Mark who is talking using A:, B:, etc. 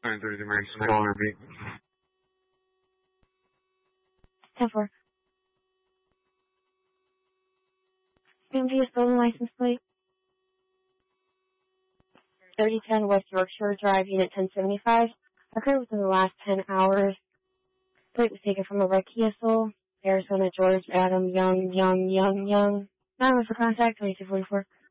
A: 930 American Call repeat.
B: 10-4. BMV stolen license plate. 3010 West Yorkshire Drive, Unit 1075. Occurred within the last 10 hours. Plate was taken from a red Kia Soul. Arizona George Adam Young. 9 was for contact, 2244.